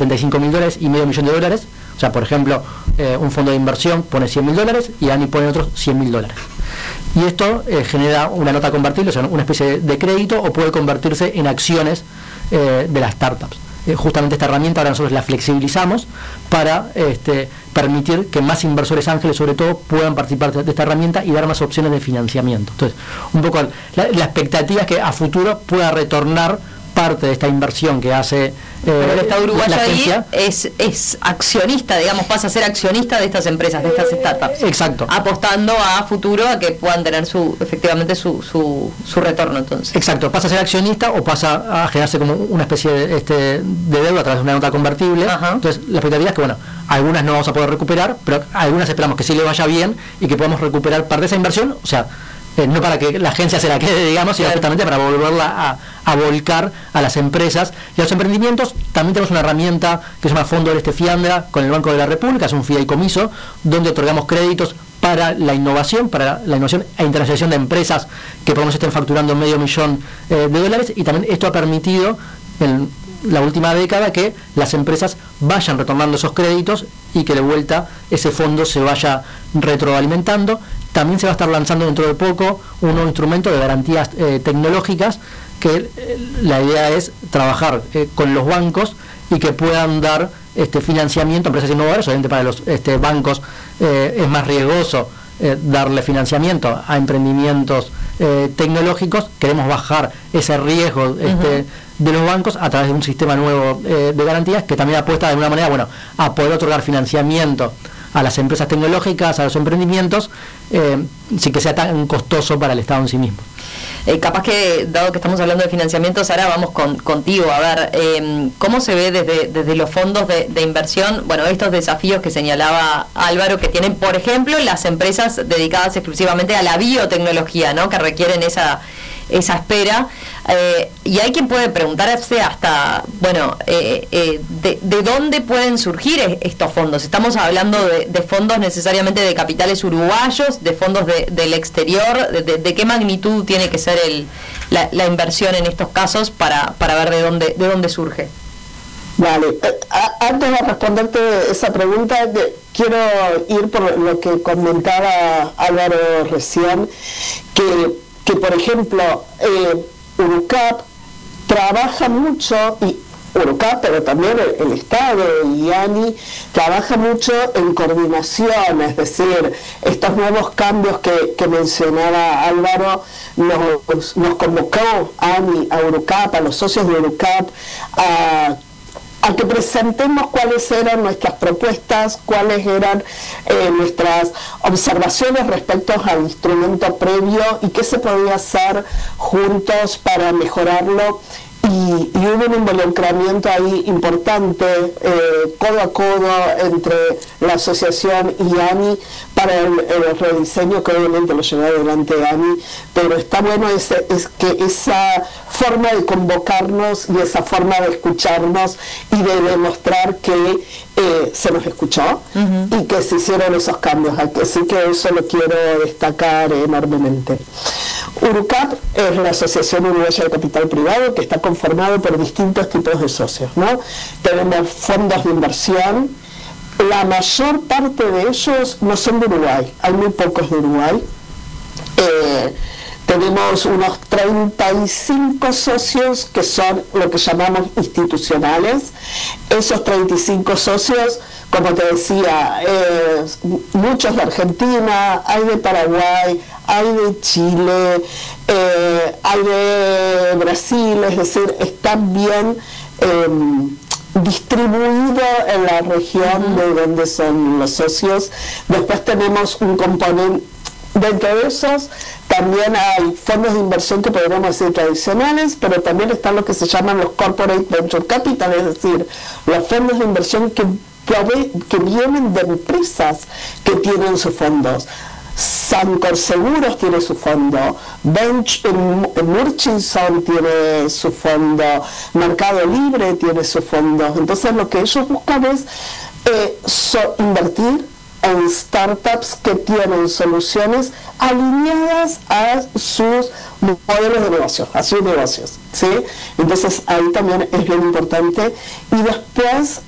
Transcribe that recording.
$65.000 y $500,000. O sea, por ejemplo, un fondo de inversión pone $100.000 y ANI pone otros $100.000. Y esto genera una nota convertible, o sea, una especie de crédito, o puede convertirse en acciones de las startups. Justamente esta herramienta ahora nosotros la flexibilizamos para permitir que más inversores ángeles, sobre todo, puedan participar de esta herramienta y dar más opciones de financiamiento. Entonces, un poco la expectativa es que a futuro pueda retornar parte de esta inversión que hace el Estado uruguayo la agencia. Ahí es accionista, digamos, pasa a ser accionista de estas empresas, de estas startups. Exacto. Apostando a futuro a que puedan tener efectivamente su retorno, entonces. Exacto, pasa a ser accionista o pasa a generarse como una especie de deuda a través de una nota convertible. Ajá. Entonces, la expectativa es que, bueno, algunas no vamos a poder recuperar, pero algunas esperamos que sí le vaya bien y que podamos recuperar parte de esa inversión, o sea, no para que la agencia se la quede, digamos, sino justamente para volverla a volcar a las empresas y a los emprendimientos. También tenemos una herramienta que se llama Fondo del Este Fiandra con el Banco de la República, es un fideicomiso donde otorgamos créditos para la innovación e internacionalización de empresas que por lo menos estén facturando $500,000 y también esto ha permitido en la última década que las empresas vayan retornando esos créditos y que de vuelta ese fondo se vaya retroalimentando. También se va a estar lanzando dentro de poco un nuevo instrumento de garantías tecnológicas que la idea es trabajar con los bancos y que puedan dar financiamiento a empresas innovadoras. Obviamente para los bancos es más riesgoso darle financiamiento a emprendimientos tecnológicos. Queremos bajar ese riesgo de los bancos a través de un sistema nuevo de garantías que también apuesta de alguna manera a poder otorgar financiamiento a las empresas tecnológicas, a los emprendimientos, sin que sea tan costoso para el Estado en sí mismo. Capaz que, dado que estamos hablando de financiamiento, Sara, vamos contigo. A ver, ¿cómo se ve desde los fondos de inversión, bueno, estos desafíos que señalaba Álvaro, que tienen, por ejemplo, las empresas dedicadas exclusivamente a la biotecnología, ¿no?, que requieren esa espera? Y hay quien puede preguntarse hasta, bueno, ¿de dónde pueden surgir estos fondos? Estamos hablando de fondos necesariamente de capitales uruguayos, de fondos del exterior, ¿de qué magnitud tiene que ser la inversión en estos casos para ver de dónde surge? Vale, antes de responderte esa pregunta, quiero ir por lo que comentaba Álvaro recién, que por ejemplo, UNUCAP trabaja mucho, y UNUCAP, pero también el Estado y ANI trabaja mucho en coordinación, es decir, estos nuevos cambios que mencionaba Álvaro, nos convocó ANI a UNUCAP, a los socios de UNUCAP, a que presentemos cuáles eran nuestras propuestas, cuáles eran nuestras observaciones respecto al instrumento previo y qué se podía hacer juntos para mejorarlo. Y hubo un involucramiento ahí importante, codo a codo, entre la asociación y ANI para el rediseño, que obviamente lo llevó adelante ANI, pero está bueno es que esa forma de convocarnos y esa forma de escucharnos y de demostrar que se nos escuchó y que se hicieron esos cambios. Así que eso lo quiero destacar enormemente. UNUCAP es la Asociación Uruguaya de Capital Privado, que está conformado por distintos tipos de socios, ¿no? Tenemos fondos de inversión, la mayor parte de ellos no son de Uruguay, hay muy pocos de Uruguay. Tenemos unos 35 socios que son lo que llamamos institucionales. Esos 35 socios, como te decía, muchos de Argentina, hay de Paraguay, hay de Chile, hay de Brasil, es decir, están bien distribuidos en la región de donde son los socios. Después tenemos un componente, dentro de esos también hay fondos de inversión que podríamos decir tradicionales, pero también están los que se llaman los Corporate Venture Capital, es decir, los fondos de inversión que vienen de empresas que tienen sus fondos. Sancor Seguros tiene su fondo, Murchison tiene su fondo, Mercado Libre tiene su fondo. Entonces lo que ellos buscan es invertir en startups que tienen soluciones alineadas a sus modelos de negocio, a sus negocios, ¿sí? Entonces ahí también es bien importante. Y después